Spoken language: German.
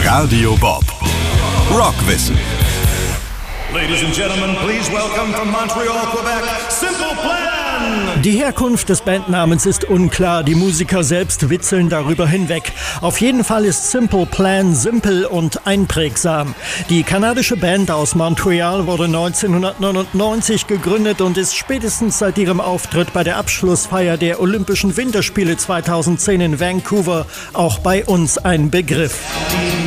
Radio Bob. Rockwissen. Ladies and gentlemen, please welcome from Montreal, Quebec, Simple Plan! Die Herkunft des Bandnamens ist unklar, die Musiker selbst witzeln darüber hinweg. Auf jeden Fall ist Simple Plan simpel und einprägsam. Die kanadische Band aus Montreal wurde 1999 gegründet und ist spätestens seit ihrem Auftritt bei der Abschlussfeier der Olympischen Winterspiele 2010 in Vancouver auch bei uns ein Begriff.